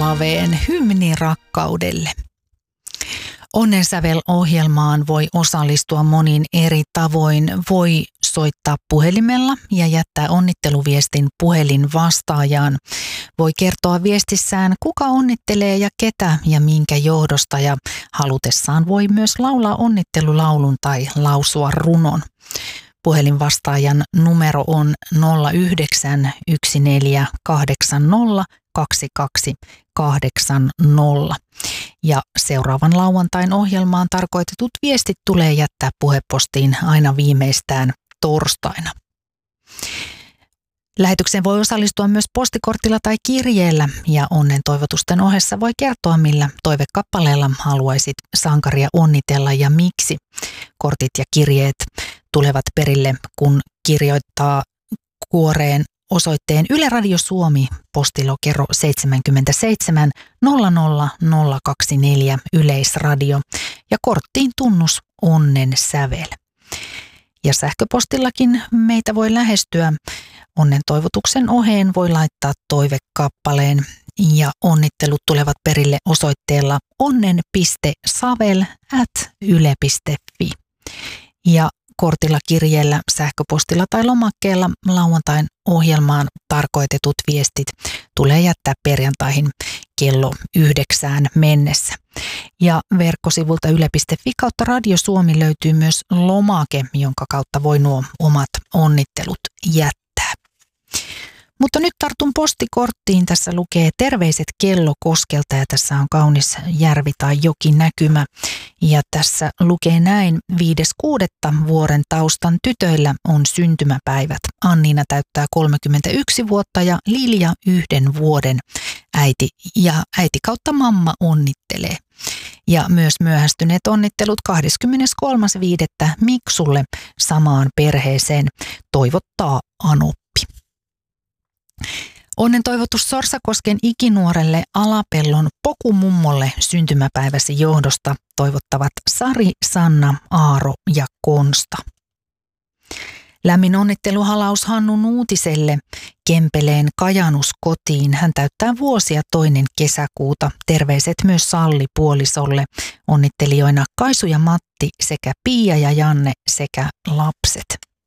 Haaveen hymni rakkaudelle. Onnensävel-ohjelmaan voi osallistua monin eri tavoin. Voi soittaa puhelimella ja jättää onnitteluviestin puhelinvastaajaan. Voi kertoa viestissään, kuka onnittelee ja ketä ja minkä johdosta, ja halutessaan voi myös laulaa onnittelulaulun tai lausua runon. Puhelinvastaajan numero on 0914802280 ja seuraavan lauantain ohjelmaan tarkoitetut viestit tulee jättää puhepostiin aina viimeistään torstaina. Lähetykseen voi osallistua myös postikortilla tai kirjeellä, ja onnen toivotusten ohessa voi kertoa, millä toivekappaleella haluaisit sankaria onnitella ja miksi. Kortit ja kirjeet tulevat perille, kun kirjoittaa kuoreen osoitteen Yle Radio Suomi, postilokero 77 00024 Yleisradio ja korttiin tunnus Onnen sävel. Ja sähköpostillakin meitä voi lähestyä. Onnen toivotuksen oheen voi laittaa toivekappaleen ja onnittelut tulevat perille osoitteella onnen.savel@yle.fi. Ja kortilla, kirjeellä, sähköpostilla tai lomakkeella lauantain ohjelmaan tarkoitetut viestit tulee jättää perjantaihin kello 9 mennessä. Ja verkkosivulta yle.fi/Radio Suomi löytyy myös lomake, jonka kautta voi nuo omat onnittelut jättää. Mutta nyt tartun postikorttiin. Tässä lukee terveiset Kellokoskelta ja tässä on kaunis järvi tai joki näkymä. Ja tässä lukee näin: 5.6. vuoren taustan tytöillä on syntymäpäivät. Anniina täyttää 31 vuotta ja Lilja 1 vuoden. Äiti kautta mamma onnittelee. Ja myös myöhästyneet onnittelut 23.5. Miksulle samaan perheeseen toivottaa Anoppi. Onnen toivotus Sorsakosken ikinuorelle Alapellon Pokumummolle syntymäpäiväsi johdosta toivottavat Sari, Sanna, Aaro ja Konsta. Lämmin onnitteluhalaus Hannu Nuutiselle Kempeleen Kajanuskotiin. Hän täyttää vuosia 2. kesäkuuta. Terveiset myös Salli puolisolle. Onnittelijoina Kaisu ja Matti sekä Pia ja Janne sekä lapset.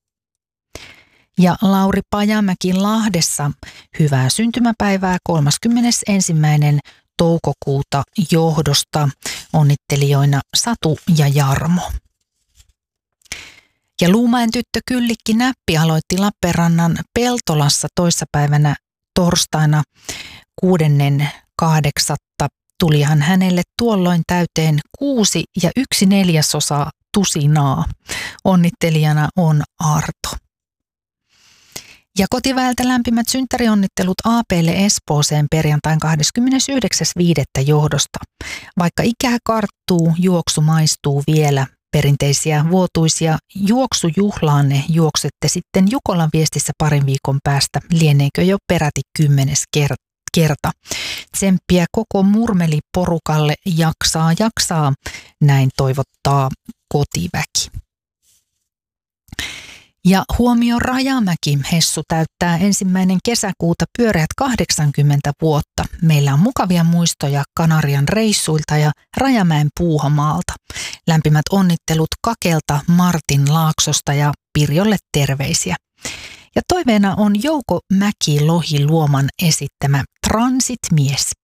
Ja Lauri Pajamäki Lahdessa hyvää syntymäpäivää 31. toukokuuta johdosta. Onnittelijoina Satu ja Jarmo. Ja Luumäen tyttö Kyllikki Näppi aloitti Lappeenrannan Peltolassa toissapäivänä torstaina 6.8. Tulihan hänelle tuolloin täyteen 6 1/4 tusinaa. Onnittelijana on Arto. Ja kotiväeltä lämpimät synttärionnittelut AP:lle Espooseen perjantain 29.5. johdosta. Vaikka ikää karttuu, juoksu maistuu vielä. Perinteisiä vuotuisia juoksujuhlaanne juoksette sitten Jukolan viestissä parin viikon päästä. Lieneekö jo peräti 10. kerta. Tsemppiä koko murmeliporukalle, jaksaa, näin toivottaa kotiväki. Ja huomio Rajamäki, Hessu täyttää 1. kesäkuuta pyöreät 80 vuotta. Meillä on mukavia muistoja Kanarian reissuilta ja Rajamäen Puuhamaalta. Lämpimät onnittelut Kakelta, Martin Laaksosta ja Pirjolle terveisiä. Ja toiveena on Jouko Mäki-Lohi Luoman esittämä Transitmies.